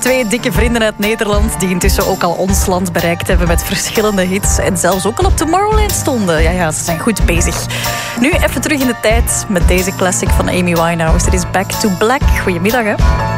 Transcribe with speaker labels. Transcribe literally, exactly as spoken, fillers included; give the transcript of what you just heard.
Speaker 1: Twee dikke vrienden uit Nederland die intussen ook al ons land bereikt hebben met verschillende hits en zelfs ook al op Tomorrowland stonden. Ja, ja, ze zijn goed bezig. Nu even terug in de tijd met deze classic van Amy Winehouse. Het is Back to Black. Goedemiddag, hè.